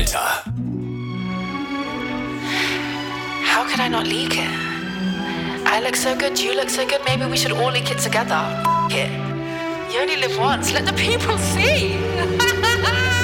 Alter. How could I not leak it? I look so good, you look so good, maybe we should all leak it together. F it. You only live once, let the people see.